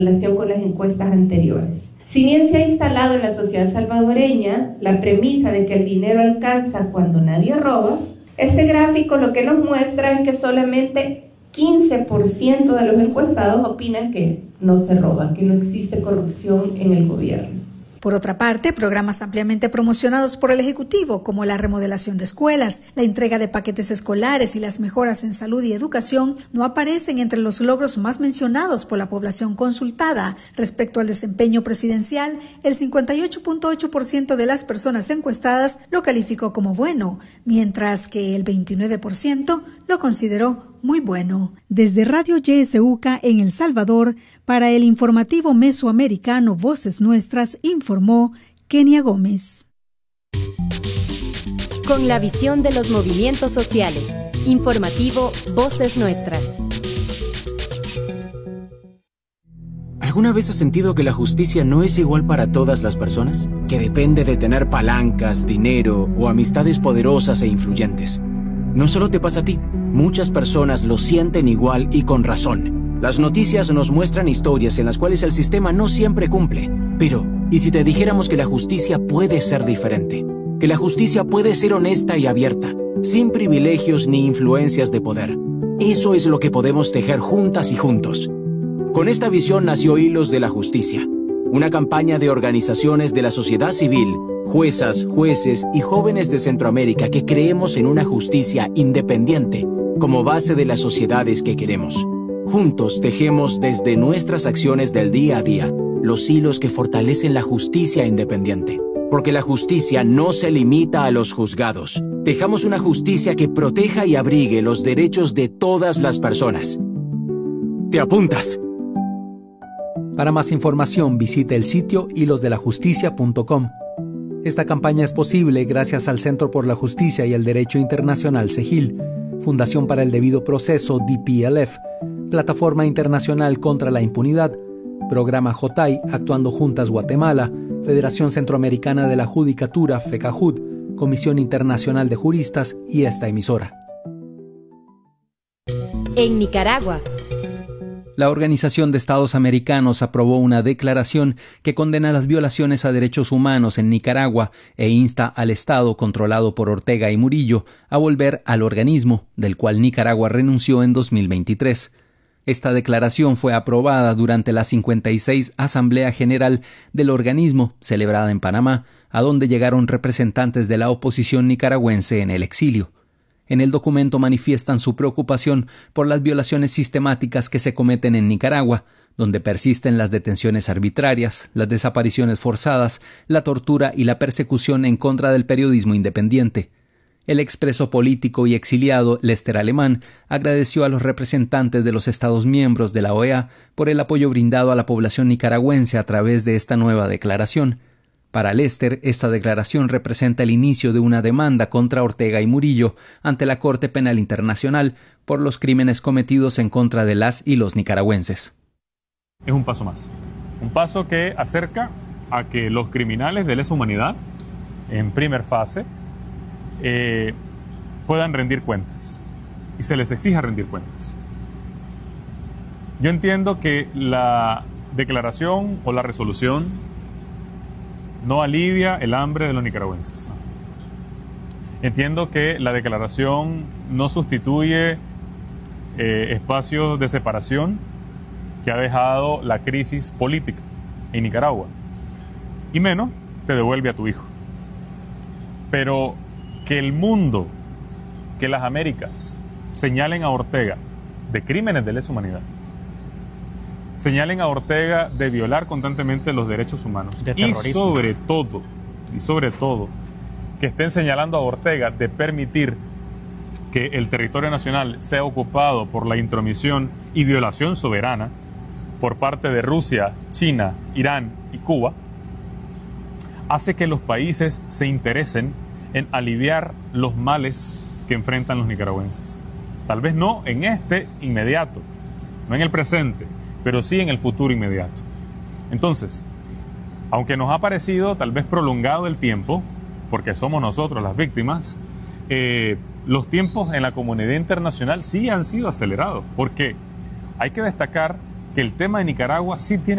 relación con las encuestas anteriores. Si bien se ha instalado en la sociedad salvadoreña la premisa de que el dinero alcanza cuando nadie roba, este gráfico lo que nos muestra es que solamente 15% de los encuestados opinan que no se roba, que no existe corrupción en el gobierno. Por otra parte, programas ampliamente promocionados por el Ejecutivo, como la remodelación de escuelas, la entrega de paquetes escolares y las mejoras en salud y educación, no aparecen entre los logros más mencionados por la población consultada. Respecto al desempeño presidencial, el 58.8% de las personas encuestadas lo calificó como bueno, mientras que el 29% lo consideró muy bueno. Desde Radio YSUCA en El Salvador, para el informativo mesoamericano Voces Nuestras, informó Kenia Gómez. Con la visión de los movimientos sociales. Informativo Voces Nuestras. ¿Alguna vez has sentido que la justicia no es igual para todas las personas? Que depende de tener palancas, dinero o amistades poderosas e influyentes. No solo te pasa a ti, muchas personas lo sienten igual y con razón. Las noticias nos muestran historias en las cuales el sistema no siempre cumple. Pero, ¿y si te dijéramos que la justicia puede ser diferente? Que la justicia puede ser honesta y abierta, sin privilegios ni influencias de poder. Eso es lo que podemos tejer juntas y juntos. Con esta visión nació Hilos de la Justicia, una campaña de organizaciones de la sociedad civil, juezas, jueces y jóvenes de Centroamérica que creemos en una justicia independiente como base de las sociedades que queremos. Juntos tejemos desde nuestras acciones del día a día los hilos que fortalecen la justicia independiente. Porque la justicia no se limita a los juzgados. Tejamos una justicia que proteja y abrigue los derechos de todas las personas. ¿Te apuntas? Para más información visite el sitio hilosdelajusticia.com. Esta campaña es posible gracias al Centro por la Justicia y el Derecho Internacional CEGIL, Fundación para el Debido Proceso DPLF, Plataforma Internacional contra la Impunidad, Programa JOTAI Actuando Juntas Guatemala, Federación Centroamericana de la Judicatura FECAJUD, Comisión Internacional de Juristas y esta emisora. En Nicaragua. La Organización de Estados Americanos aprobó una declaración que condena las violaciones a derechos humanos en Nicaragua e insta al Estado controlado por Ortega y Murillo a volver al organismo, del cual Nicaragua renunció en 2023. Esta declaración fue aprobada durante la 56 Asamblea General del organismo, celebrada en Panamá, a donde llegaron representantes de la oposición nicaragüense en el exilio. En el documento manifiestan su preocupación por las violaciones sistemáticas que se cometen en Nicaragua, donde persisten las detenciones arbitrarias, las desapariciones forzadas, la tortura y la persecución en contra del periodismo independiente. El expreso político y exiliado Lester Alemán agradeció a los representantes de los Estados miembros de la OEA por el apoyo brindado a la población nicaragüense a través de esta nueva declaración. Para Lester, esta declaración representa el inicio de una demanda contra Ortega y Murillo ante la Corte Penal Internacional por los crímenes cometidos en contra de las y los nicaragüenses. Es un paso más. Un paso que acerca a que los criminales de lesa humanidad, en primera fase, puedan rendir cuentas y se les exija rendir cuentas. Yo entiendo que la declaración o la resolución no alivia el hambre de los nicaragüenses. Entiendo que la declaración no sustituye espacios de separación que ha dejado la crisis política en Nicaragua, y menos te devuelve a tu hijo. Pero que el mundo, que las Américas señalen a Ortega de crímenes de lesa humanidad, señalen a Ortega de violar constantemente los derechos humanos y sobre todo que estén señalando a Ortega de permitir que el territorio nacional sea ocupado por la intromisión y violación soberana por parte de Rusia, China, Irán y Cuba, hace que los países se interesen en aliviar los males que enfrentan los nicaragüenses. Tal vez no en este inmediato, no en el presente, pero sí en el futuro inmediato. Entonces, aunque nos ha parecido tal vez prolongado el tiempo, porque somos nosotros las víctimas, los tiempos en la comunidad internacional sí han sido acelerados, porque hay que destacar que el tema de Nicaragua sí tiene